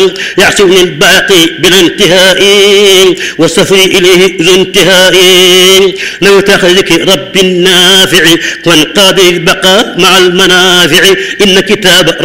يعصوني الباقي بلا انتهاء والسفر إليه ذو انتهاء لو تخذك رب النافع وانقاذ البقاء مع المنافع إن كتاب